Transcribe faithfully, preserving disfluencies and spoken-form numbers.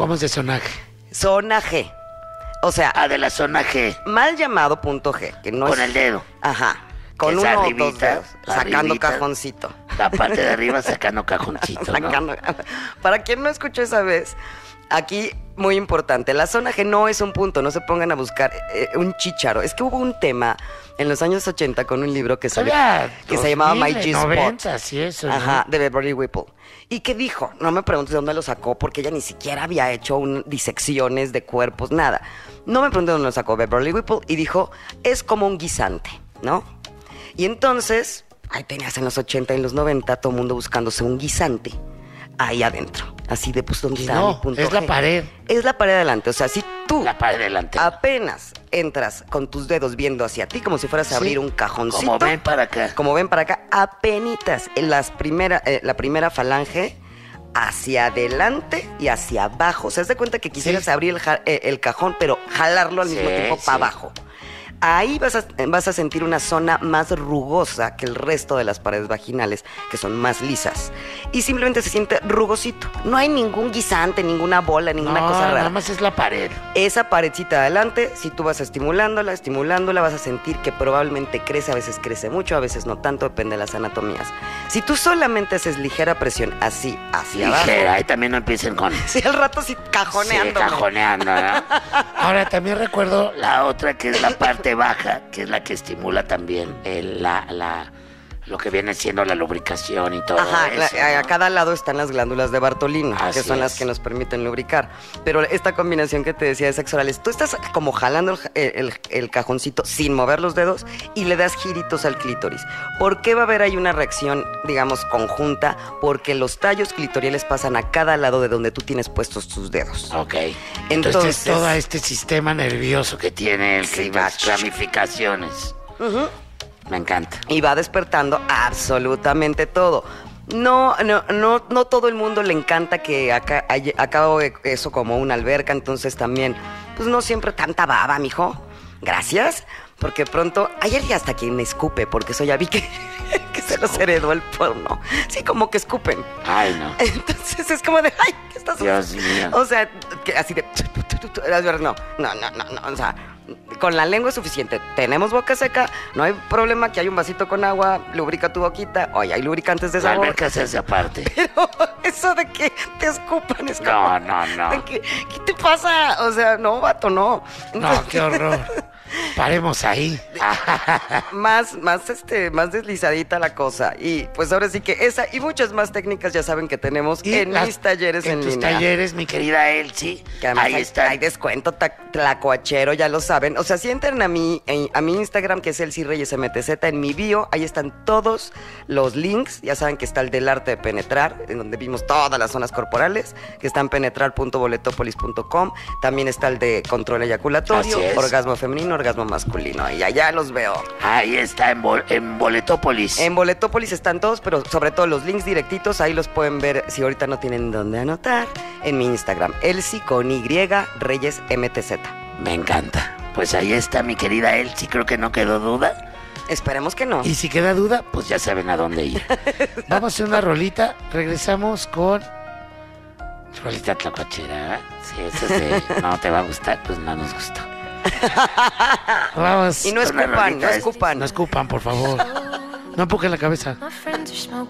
¿Cómo es de zona G? Zona G. O sea, Ah, de la zona G. mal llamado punto G, que no Con es... el dedo. Ajá, con Que es uno o dos arribita, dedos, sacando arribita. cajoncito. La parte de arriba sacando cajoncito, ¿no? Sacando- Para quien no escuchó esa vez, aquí muy importante, la zona G no es un punto, no se pongan a buscar eh, un chícharo. Es que hubo un tema en los años ochenta con un libro que salió, Todavía que se llamaba My dos mil, G-Spot. noventas y eso, ¿no? Ajá, de Beverly Whipple. ¿Y qué dijo? No me preguntes de dónde lo sacó, porque ella ni siquiera había hecho un- disecciones de cuerpos, nada. No me preguntes de dónde lo sacó Beverly Whipple y dijo, es como un guisante, ¿no? Y entonces, ahí tenías en los ochenta y en los noventa todo el mundo buscándose un guisante ahí adentro. Así de, pues, ¿dónde Y está no, mi punto es la G? pared. Es la pared adelante. O sea, si tú La pared delante. apenas entras con tus dedos viendo hacia ti, como si fueras a abrir Sí. un cajoncito. Como ven para acá. Como ven para acá, apenitas en las primera, eh, la primera falange hacia adelante y hacia abajo. Se das de cuenta que quisieras Sí. abrir el, ja- eh, el cajón, pero jalarlo al Sí, mismo tiempo sí. para abajo. Ahí vas a, vas a sentir una zona más rugosa que el resto de las paredes vaginales, que son más lisas. Y simplemente se siente rugosito. No hay ningún guisante, ninguna bola, ninguna no, cosa rara. nada más es la pared. Esa paredcita adelante, si tú vas estimulándola, estimulándola, vas a sentir que probablemente crece, a veces crece mucho, a veces no tanto, depende de las anatomías. Si tú solamente haces ligera presión así, hacia Ligera, abajo, y también no empiecen con... si al rato sí cajoneando. Sí, cajoneando, ¿no? Ahora, también recuerdo la otra, que es la parte baja, que es la que estimula también el- la, la, lo que viene siendo la lubricación y todo Ajá, eso, la- a ¿no? cada lado están las glándulas de Bartolino, Así que son las es. que nos permiten lubricar. Pero esta combinación que te decía de sexo orales, tú estás como jalando el, ja- el- el cajoncito sin mover los dedos y le das giritos al clítoris. ¿Por qué va a haber ahí una reacción, digamos, conjunta? Porque los tallos clitoriales pasan a cada lado de donde tú tienes puestos tus dedos. Ok. Entonces, Entonces- todo este sistema nervioso que tiene el Sí, clítoris, va. ramificaciones. Me encanta. Y va despertando absolutamente todo. No, no, no, no todo el mundo le encanta que acá hay- acabe eso como una alberca, entonces también, pues no siempre tanta baba, mijo. Gracias, porque pronto, ayer ya hasta quien me escupe, porque eso ya vi que, que se los heredó el porno. Sí, como que escupen. Ay, no. Entonces es como de, ay, ¿qué estás Dios mío. O sea, que así de, no, no, no, no, no, o sea, con la lengua es suficiente. Tenemos boca seca, no hay problema que hay un vasito con agua, lubrica tu boquita. Oye, hay lubricantes de La sabor. alberca se hace aparte. Pero eso de que te escupan es como... No, no, no. de que, ¿qué te pasa? O sea, no, vato, no. No, qué horror. Paremos ahí. más, más, este, más deslizadita la cosa. Y pues ahora sí que esa y muchas más técnicas ya saben que tenemos Y en las- mis talleres en, tus línea. talleres, mi querida Elsie. Que además Ahí hay, está. hay descuento ta- tlacuachero, ya lo saben. O sea, si entran a mi, en- a mi Instagram, que es Elsie Reyes M T Z, en mi bio, ahí están todos los links. Ya saben que está el del arte de penetrar, en donde vimos todas las zonas corporales, que está en penetrar punto boletopolis punto com. También está el de control eyaculatorio, Así es. orgasmo femenino, orgasmo masculino. Y allá los veo. Ahí está en, Bol- en Boletópolis. En Boletopolis están todos, pero sobre todo los links directitos, ahí los pueden ver si ahorita no tienen dónde anotar, en mi Instagram, Elsie con Y, Reyes M T Z. Me encanta. Pues ahí está, mi querida Elsie. Creo que no quedó duda. Esperemos que no. Y si queda duda, pues ya saben a dónde ir. Vamos a hacer una rolita. Regresamos con... Rolita tlacuachera, ¿eh? Sí, eso sí. No te va a gustar, pues no nos gustó. Vamos. Y no con una escupan, rolita no de- escupan. No escupan, por favor. No empujen la cabeza. My friends are smoking.